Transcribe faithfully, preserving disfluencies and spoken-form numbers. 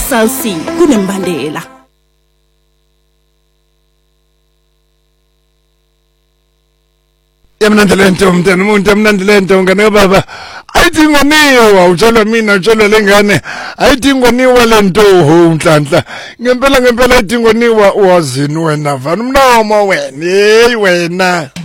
Cell C kunembandela. Yamnandile nto mntana umuntu yamnandile nto ngane baba ayidingoniwa utshela mina utshela lengane ayidingoniwa lento unhlanhla ngempela ngempela ayidingoniwa wazini wena vana umlomo wena hey wena